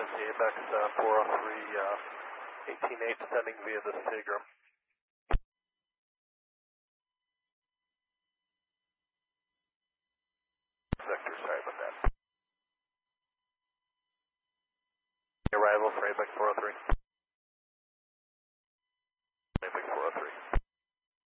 Tennessee, Apex 403, 18.8 descending via the Seagram. Sector, sorry about that. Arrival for Apex 403.